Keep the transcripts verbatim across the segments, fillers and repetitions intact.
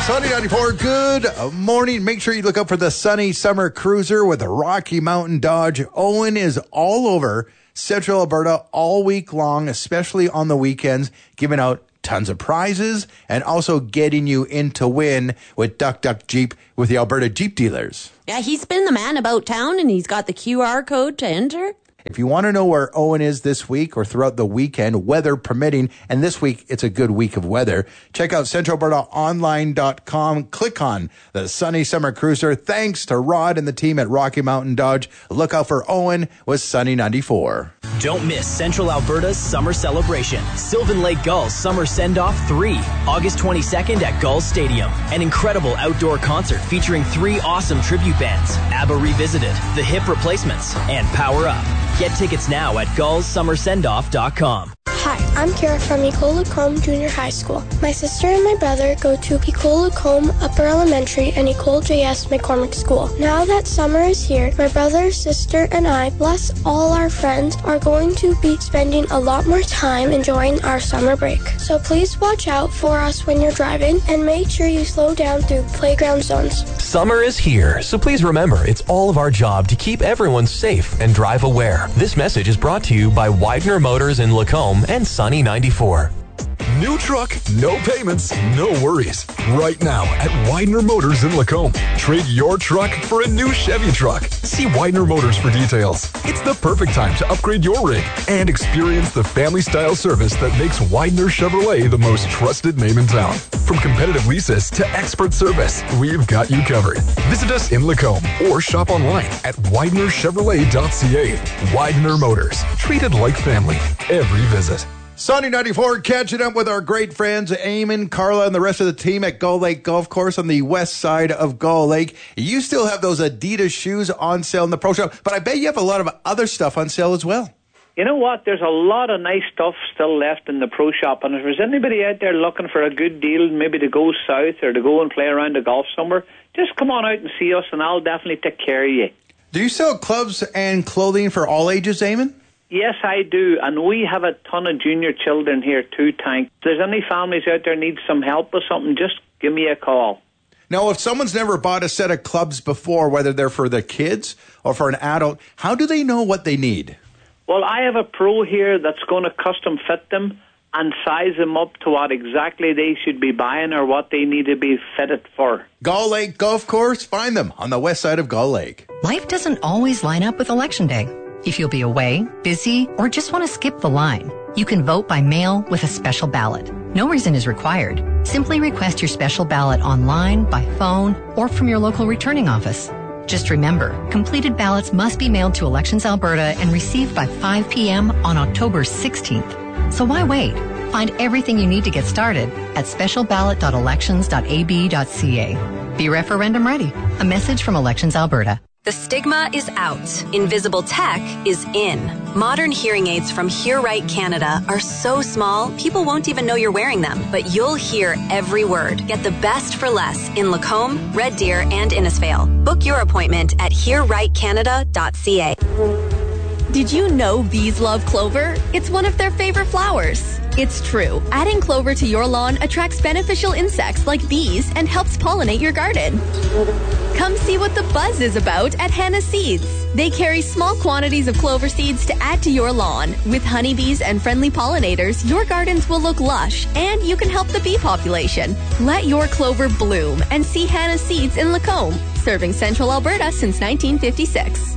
Sunny ninety-four, good morning. Make sure you look out for the Sunny Summer Cruiser with the Rocky Mountain Dodge. Owen is all over Central Alberta all week long, especially on the weekends, giving out tons of prizes and also getting you in to win with Duck Duck Jeep with the Alberta Jeep dealers. Yeah, he's been the man about town and he's got the Q R code to enter. If you want to know where Owen is this week or throughout the weekend, weather permitting, and this week it's a good week of weather, check out central alberta online dot com. Click on the Sunny Summer Cruiser. Thanks to Rod and the team at Rocky Mountain Dodge. Look out for Owen with Sunny ninety-four. Don't miss Central Alberta's summer celebration. Sylvan Lake Gulls Summer Send-Off three, August twenty-second at Gulls Stadium. An incredible outdoor concert featuring three awesome tribute bands, ABBA Revisited, The Hip Replacements, and Power Up. Get tickets now at gulls summer send off dot com. Hi, I'm Kara from Ecole Lacombe Junior High School. My sister and my brother go to Ecole Lacombe Upper Elementary and Ecole J S McCormick School. Now that summer is here, my brother, sister, and I, plus all our friends, are going to be spending a lot more time enjoying our summer break. So please watch out for us when you're driving and make sure you slow down through playground zones. Summer is here, so please remember it's all of our job to keep everyone safe and drive aware. This message is brought to you by Widener Motors in Lacombe and Sunny ninety-four. New truck, no payments, no worries. Right now at Widener Motors in Lacombe. Trade your truck for a new Chevy truck. See Widener Motors for details. It's the perfect time to upgrade your rig and experience the family-style service that makes Widener Chevrolet the most trusted name in town. From competitive leases to expert service, we've got you covered. Visit us in Lacombe or shop online at widener chevrolet dot c a. Widener Motors. Treated like family. Every visit. Sunny ninety-four, catching up with our great friends, Eamon, Carla, and the rest of the team at Gull Lake Golf Course on the west side of Gull Lake. You still have those Adidas shoes on sale in the Pro Shop, but I bet you have a lot of other stuff on sale as well. You know what? There's a lot of nice stuff still left in the Pro Shop, and if there's anybody out there looking for a good deal, maybe to go south or to go and play around the golf somewhere, just come on out and see us, and I'll definitely take care of you. Do you sell clubs and clothing for all ages, Eamon? Yes, I do, and we have a ton of junior children here too, Tank. If there's any families out there need some help with something, just give me a call. Now, if someone's never bought a set of clubs before, whether they're for the kids or for an adult, how do they know what they need? Well, I have a pro here that's going to custom fit them and size them up to what exactly they should be buying or what they need to be fitted for. Gull Lake Golf Course, find them on the west side of Gull Lake. Life doesn't always line up with Election Day. If you'll be away, busy, or just want to skip the line, you can vote by mail with a special ballot. No reason is required. Simply request your special ballot online, by phone, or from your local returning office. Just remember, completed ballots must be mailed to Elections Alberta and received by five p.m. on October sixteenth. So why wait? Find everything you need to get started at special ballot dot elections dot a b dot c a. Be referendum ready. A message from Elections Alberta. The stigma is out. Invisible tech is in. Modern hearing aids from Hear Right Canada are so small, people won't even know you're wearing them. But you'll hear every word. Get the best for less in Lacombe, Red Deer, and Innisfail. Book your appointment at hear right canada dot c a. Did you know bees love clover? It's one of their favorite flowers. It's true. Adding clover to your lawn attracts beneficial insects like bees and helps pollinate your garden. Come see what the buzz is about at Hannah Seeds. They carry small quantities of clover seeds to add to your lawn. With honeybees and friendly pollinators, your gardens will look lush and you can help the bee population. Let your clover bloom and see Hannah Seeds in Lacombe, serving Central Alberta since nineteen fifty-six.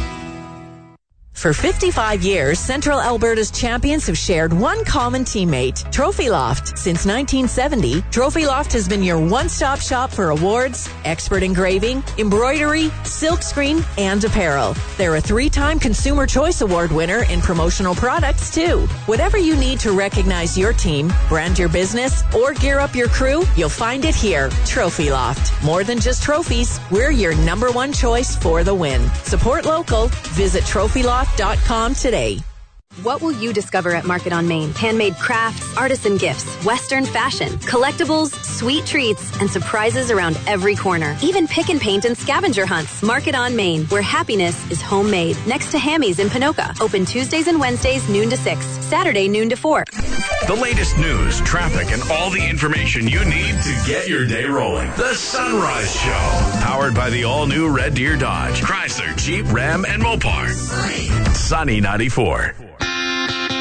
For fifty-five years, Central Alberta's champions have shared one common teammate, Trophy Loft. Since nineteen seventy, Trophy Loft has been your one-stop shop for awards, expert engraving, embroidery, silkscreen, and apparel. They're a three-time Consumer Choice Award winner in promotional products, too. Whatever you need to recognize your team, brand your business, or gear up your crew, you'll find it here, Trophy Loft. More than just trophies, we're your number one choice for the win. Support local. Visit trophy loft dot com today. What will you discover at Market on Main? Handmade crafts, artisan gifts, Western fashion, collectibles, sweet treats, and surprises around every corner. Even pick and paint and scavenger hunts. Market on Main, where happiness is homemade. Next to Hammy's in Pinoka. Open Tuesdays and Wednesdays, noon to six. Saturday, noon to four. The latest news, traffic, and all the information you need to get your day rolling. The Sunrise Show. Powered by the all-new Red Deer Dodge, Chrysler, Jeep, Ram, and Mopar. Sunny ninety-four.